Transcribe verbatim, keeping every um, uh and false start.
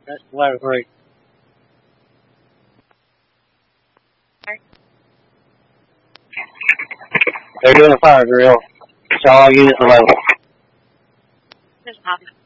That's letter three. They're doing a fire drill. So all units are low. There's a copy.